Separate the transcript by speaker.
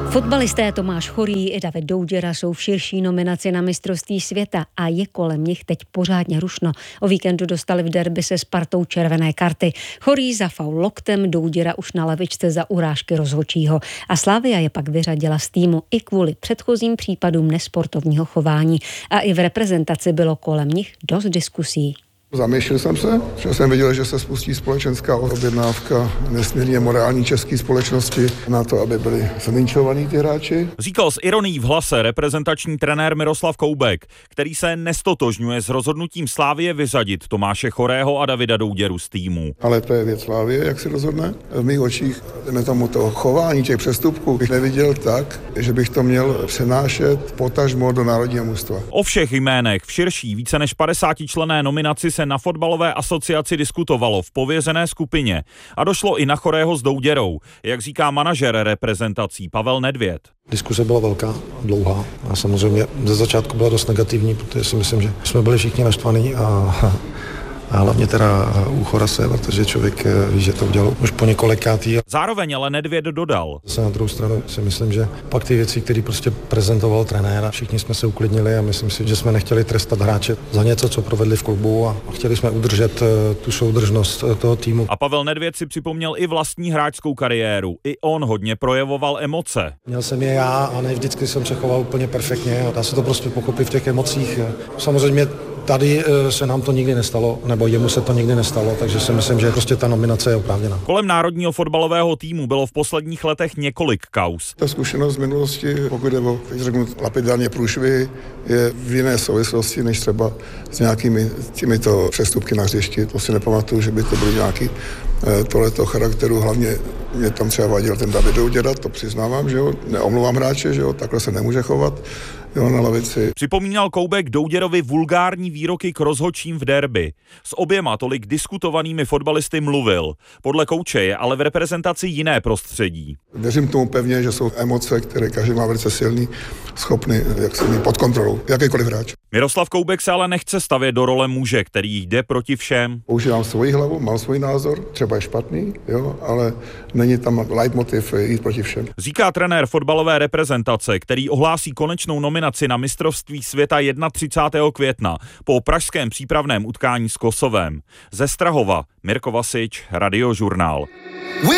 Speaker 1: Fotbalisté Tomáš Chorý i David Douděra jsou v širší nominaci na mistrovství světa a je kolem nich teď pořádně rušno. O víkendu dostali v derby se Spartou červené karty. Chorý za faul loktem, Douděra už na lavičce za urážky rozhodčího. A Slavia je pak vyřadila z týmu i kvůli předchozím případům nesportovního chování. A i v reprezentaci bylo kolem nich dost diskusí.
Speaker 2: Zamýšlel jsem se, že jsem viděl, že se spustí společenská objednávka nesmírně morální české společnosti na to, aby byli zlinčovaní ty hráči.
Speaker 3: Říkal s ironií v hlase reprezentační trenér Miroslav Koubek, který se nestotožňuje s rozhodnutím Slavie vyřadit Tomáše Chorého a Davida Douděru z týmu.
Speaker 2: Ale to je věc Slavie, jak si rozhodne. V mých očích toho chování těch přestupků bych neviděl tak, že bych to měl přenášet potažmo do národního mužstva.
Speaker 3: O všech jménech v širší více než 50členné nominaci se na fotbalové asociaci diskutovalo v pověřené skupině a došlo i na Chorého s Douděrou, jak říká manažer reprezentací Pavel Nedvěd.
Speaker 4: Diskuse byla velká, dlouhá a samozřejmě ze začátku byla dost negativní, protože si myslím, že jsme byli všichni naštvaní a hlavně teda u Chorase, protože člověk ví, že to udělal už po několikátý.
Speaker 3: Zároveň ale Nedvěd dodal.
Speaker 4: Zase na druhou stranu si myslím, že pak ty věci, které prostě prezentoval trenér, a všichni jsme se uklidnili a myslím si, že jsme nechtěli trestat hráče za něco, co provedli v klubu a chtěli jsme udržet tu soudržnost toho týmu.
Speaker 3: A Pavel Nedvěd si připomněl i vlastní hráčskou kariéru. I on hodně projevoval emoce.
Speaker 4: Měl jsem je já a ne vždycky jsem se choval úplně perfektně. Dá se to prostě pochopit v těch emocích. Samozřejmě tady se nám to nikdy nestalo, nebo jemu se to nikdy nestalo, takže si myslím, že prostě ta nominace je oprávněná.
Speaker 3: Kolem národního fotbalového týmu bylo v posledních letech několik kauz.
Speaker 2: Ta zkušenost z minulosti, pokud je o, řeknu, lapidárně průšvy, je v jiné souvislosti, než třeba s nějakými těmito přestupky na hřišti. To si nepamatuju, že by to byly nějaký tohleto charakteru, hlavně mě tam třeba vadil ten David Douděra, to přiznávám, že jo, neomluvám hráče, že jo, takhle se nemůže chovat, jo, na lavici.
Speaker 3: Připomínal Koubek Douděrovi vulgární výroky k rozhodčím v derby. S oběma tolik diskutovanými fotbalisty mluvil. Podle kouče je ale v reprezentaci jiné prostředí.
Speaker 2: Věřím tomu pevně, že jsou emoce, které každý má velice silný, schopný, jak se mít pod kontrolou, jakýkoliv hráč.
Speaker 3: Miroslav Koubek se ale nechce stavět do role muže, který jde proti všem.
Speaker 2: Používám svoji hlavu, mám svůj názor, třeba je špatný, jo, ale není tam leitmotiv jít proti všem.
Speaker 3: Říká trenér fotbalové reprezentace, který ohlásí konečnou nominaci na mistrovství světa 31. května po pražském přípravném utkání s Kosovem. Ze Strahova Mirko Vasič, Radiožurnál.